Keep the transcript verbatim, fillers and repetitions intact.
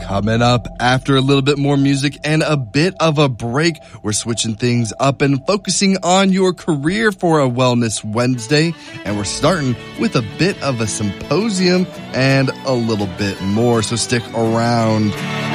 Coming up after a little bit more music and a bit of a break, we're switching things up and focusing on your career for a Wellness Wednesday. And we're starting with a bit of a symposium and a little bit more. So stick around.